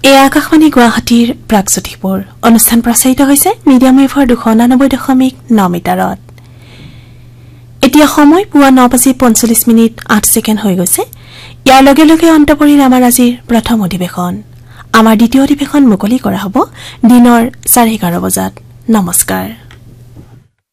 এই আকাশবাণী গুৱাহাটীৰ প্ৰাগজ্যোতিপুৰ অনুষ্ঠান প্ৰচাৰিত হৈছে মিডিয়াম ৱেভৰ 299.9 মিটাৰত। এতিয়া সময় পুৱা 9:45 হৈ গৈছে। ইয়াৰ লগে লগে অন্ত পৰিল আমাৰ আজিৰ প্ৰথম অধিৱেশন। আমাৰ দ্বিতীয় অধিৱেশন মুকলি কৰা হ'ব দিনৰ 11:30 বজাত। নমস্কাৰ।